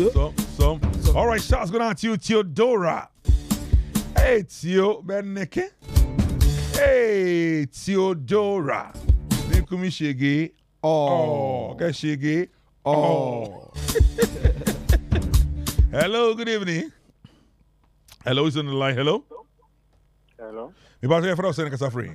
All right, shots going out to you, Theodora. Hey, Theo Berneke. Hey, Theodora. Nekumi Shege. Oh, okay, Shege. Oh. Hello, good evening. Hello, who's on the line? Hello? Hello? Me pass your friend saying Kasafri.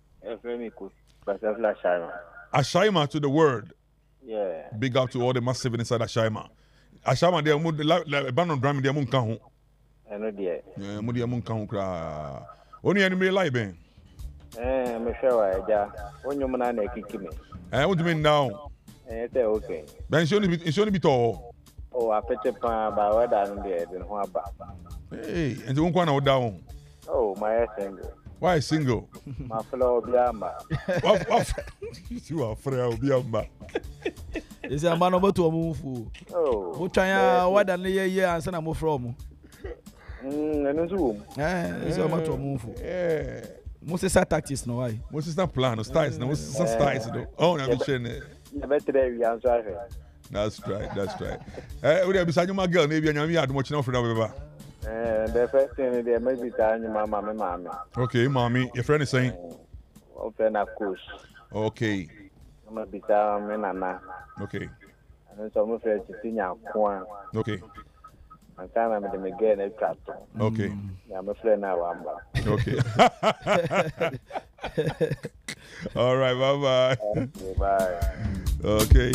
Ashaima to the word. Yeah. Big up to all the massive inside Ashaima. Ashaima, they are more like band on drumming, they are munkahu. I know dear. Yeah, Mudi munkahu kra. Only enemy live, Ben. I'm sure I when you man kick me. What do you mean now? Okay. Ben, it's only be tall. Oh, I put a pan by what I'm there, then what about? Hey, and the one out down. Oh, my single. Why single? My fellow Biama. You are frail, Biamba. Is a man over to a move. Oh, what try what than a year and send a move from? And a zoom. It's a matter of move. Yeah. Most is a tactics, no way. Most is not plan, no styles, no, most is not styles. Oh, I'm saying it. You better be answering. That's right. We are beside you, my girl. Maybe I'm here. Much enough for that. The first thing they may be telling you, Mamma. Okay, mommy. Your friend is saying. Open a course. Okay. I'm a bit Nana. Okay. And some of it is in your corn. Okay. And time I'm the again a trap. Okay. I'm a friend now. Okay. All right. Bye. Bye. Okay.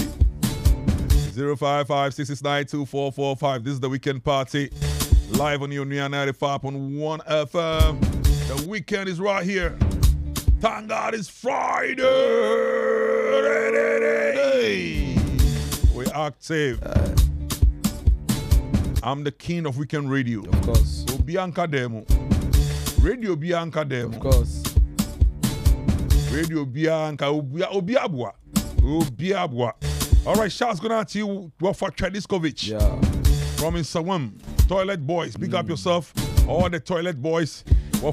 055-669-2445. This is the weekend party. Live on Union 95.1 FM. The weekend is right here. Thank God it's Friday. We're active. I'm the king of weekend radio. Of course. Bianca Demo. Radio Bianca Demo. Of course. Radio Bianca Obiabwa. All right, shouts going out to you for Tradiskovic. Yeah. From Insawam. Toilet Boys. Big up yourself. All the toilet boys